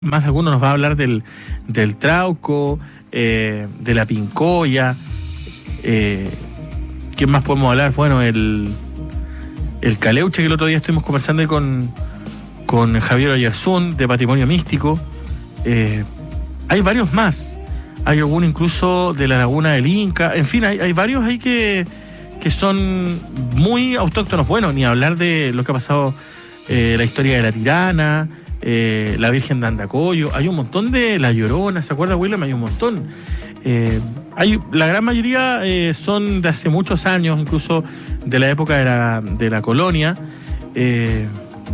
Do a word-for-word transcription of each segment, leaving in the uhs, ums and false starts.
Más de alguno nos va a hablar del, del trauco, eh, de la pincoya. Eh, ¿Qué más podemos hablar? Bueno, el, el caleuche, que el otro día estuvimos conversando ahí con, con Javier Oyarzún, de Patrimonio Místico. Eh, hay varios más. Hay alguno incluso de la Laguna del Inca. En fin, hay, hay varios ahí que, que son muy autóctonos. Bueno, ni hablar de lo que ha pasado, eh, la historia de la Tirana, Eh, la Virgen de Andacoyo, hay un montón de La Llorona, ¿se acuerda, William? Hay un montón. Eh, hay, la gran mayoría eh, son de hace muchos años, incluso de la época de la, de la colonia. Eh,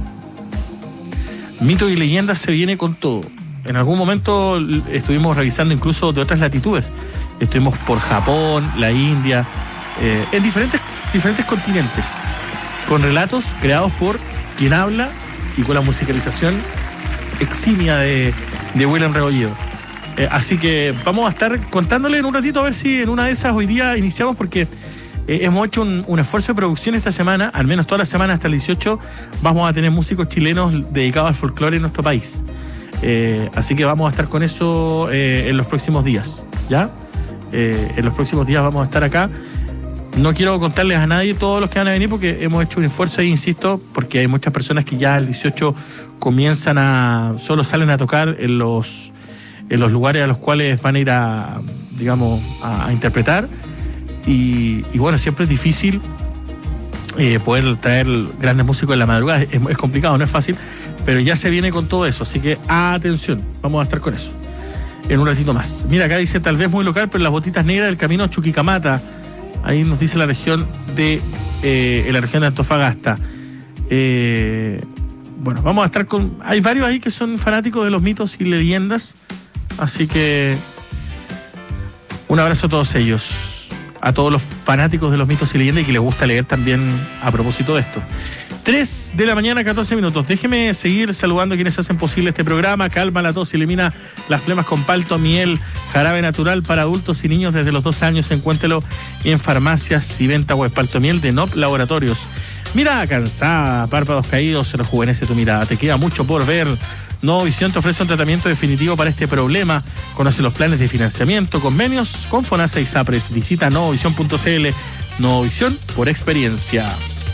mitos y leyendas se viene con todo. En algún momento estuvimos revisando incluso de otras latitudes. Estuvimos por Japón, la India, eh, en diferentes, diferentes continentes, con relatos creados por quien habla y con la musicalización eximia de, de William Rebolledo. Eh, así que vamos a estar contándole en un ratito a ver si en una de esas hoy día iniciamos, porque eh, hemos hecho un, un esfuerzo de producción esta semana, al menos toda la semana hasta el dieciocho, vamos a tener músicos chilenos dedicados al folclore en nuestro país. Eh, así que vamos a estar con eso eh, en los próximos días, ¿ya? Eh, en los próximos días vamos a estar acá. No quiero contarles a nadie todos los que van a venir, porque hemos hecho un esfuerzo ahí, insisto, porque hay muchas personas que ya el dieciocho comienzan a, solo salen a tocar en los, en los lugares a los cuales van a ir a, digamos, a, a interpretar. Y, y bueno, siempre es difícil eh, poder traer grandes músicos en la madrugada. Es, es complicado, no es fácil, pero ya se viene con todo eso. Así que atención, vamos a estar con eso en un ratito más. Mira, acá dice, tal vez muy local, pero las botitas negras del camino a Chuquicamata. Ahí nos dice la región de eh, en la región de Antofagasta. Eh, bueno, vamos a estar con... Hay varios ahí que son fanáticos de los mitos y leyendas. Así que un abrazo a todos ellos. A todos los fanáticos de los mitos y leyendas y que les gusta leer también a propósito de esto. tres de la mañana, catorce minutos. Déjeme seguir saludando a quienes hacen posible este programa. Calma la tos, elimina las flemas con palto, miel, jarabe natural para adultos y niños desde los dos años. Encuéntrelo en farmacias y venta web. Palto miel de N O P Laboratorios. Mirada cansada, párpados caídos, se rejuvenece tu mirada. Te queda mucho por ver. Nuevo Visión te ofrece un tratamiento definitivo para este problema. Conoce los planes de financiamiento, convenios con FONASA y SAPRES. Visita nuevo visión punto c l. Nuevo Visión por experiencia.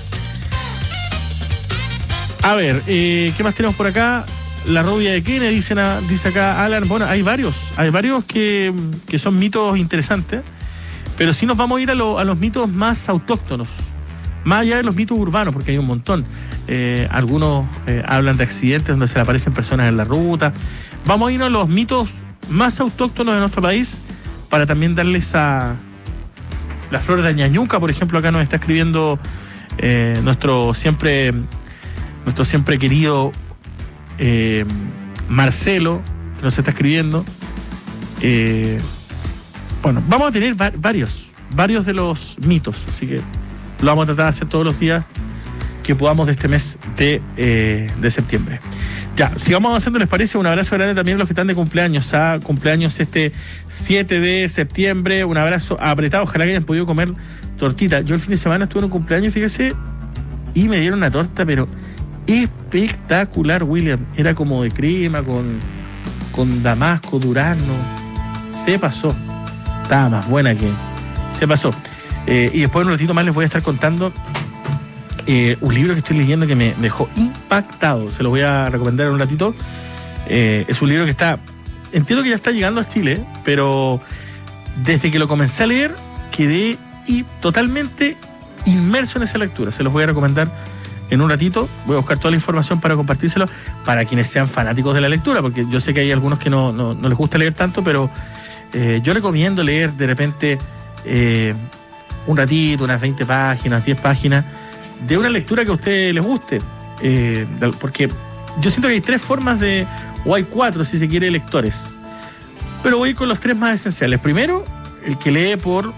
A ver, eh, ¿qué más tenemos por acá? La rubia de Kennedy, dice, dice acá Alan. Bueno, hay varios, hay varios que, que son mitos interesantes, pero sí nos vamos a ir a, lo, a los mitos más autóctonos, más allá de los mitos urbanos, porque hay un montón. Eh, algunos eh, hablan de accidentes donde se le aparecen personas en la ruta. Vamos a ir a los mitos más autóctonos de nuestro país para también darles a la flor de Ñañuca, por ejemplo. Acá nos está escribiendo eh, nuestro siempre... Nuestro siempre querido eh, Marcelo, que nos está escribiendo. Eh, bueno, vamos a tener va- varios, varios de los mitos, así que lo vamos a tratar de hacer todos los días que podamos de este mes de, eh, de septiembre. Ya, sigamos avanzando, ¿les parece? Un abrazo grande también a los que están de cumpleaños, ¿ah? Cumpleaños este siete de septiembre, un abrazo apretado, ojalá que hayan podido comer tortita. Yo el fin de semana estuve en un cumpleaños, fíjese, y me dieron una torta, pero espectacular, William. Era como de crema, con, con damasco, durazno. Se pasó. Estaba más buena que... Se pasó. Eh, y después en un ratito más les voy a estar contando eh, un libro que estoy leyendo que me dejó impactado. Se lo voy a recomendar en un ratito. Eh, es un libro que está... Entiendo que ya está llegando a Chile, pero desde que lo comencé a leer quedé y totalmente inmerso en esa lectura. Se los voy a recomendar en un ratito. Voy a buscar toda la información para compartírselo para quienes sean fanáticos de la lectura, porque yo sé que hay algunos que no, no, no les gusta leer tanto, pero eh, yo recomiendo leer de repente eh, un ratito, unas veinte páginas, diez páginas, de una lectura que a ustedes les guste. Eh, porque yo siento que hay tres formas de, o hay cuatro si se quiere, lectores. Pero voy con los tres más esenciales. Primero, el que lee por,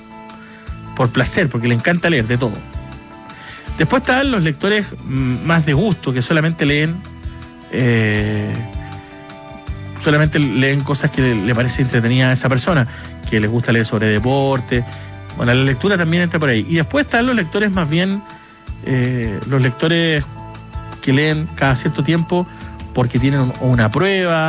por placer, porque le encanta leer de todo. Después están los lectores más de gusto, que solamente leen eh, solamente leen cosas que le, le parece entretenida a esa persona, que les gusta leer sobre deporte. Bueno, la lectura también entra por ahí. Y después están los lectores más bien, eh, los lectores que leen cada cierto tiempo porque tienen una prueba